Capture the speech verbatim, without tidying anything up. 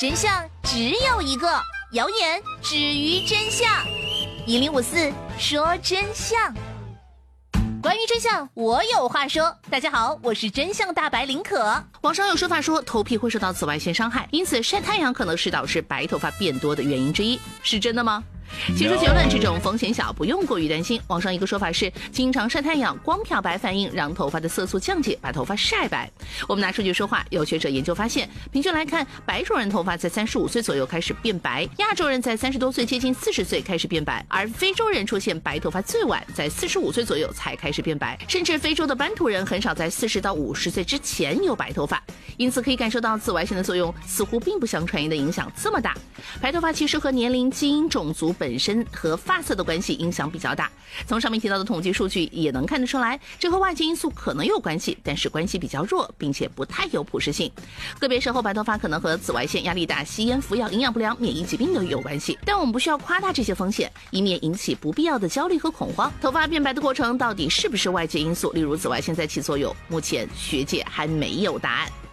真相只有一个，谣言止于真相。一零五四说真相。关于真相，我有话说。大家好，我是真相大白林可。 网上有说法说头皮会受到紫外线伤害，因此晒太阳可能是导致白头发变多的原因之一，是真的吗？其实结论，这种风险小，不用过于担心。网上一个说法是，经常晒太阳，光漂白反应让头发的色素降解，把头发晒白。我们拿数据说话，有学者研究发现，平均来看，白种人头发在三十五岁左右开始变白，亚洲人在三十多岁接近四十岁开始变白，而非洲人出现白头发最晚，在四十五岁左右才开始变白，甚至非洲的班图人很少在四十到五十岁之前有白头发。因此可以感受到紫外线的作用似乎并不像传言的影响这么大。白头发其实和年龄、基因、种族本身和发色的关系影响比较大。从上面提到的统计数据也能看得出来，这和外界因素可能有关系，但是关系比较弱，并且不太有普适性。个别时候白头发可能和紫外线、压力大、吸烟、服药、营养不良、免疫疾病都有关系，但我们不需要夸大这些风险，以免引起不必要的焦虑和恐慌。头发变白的过程到底是不是外界因素，例如紫外线在起作用，目前学界还没有答案。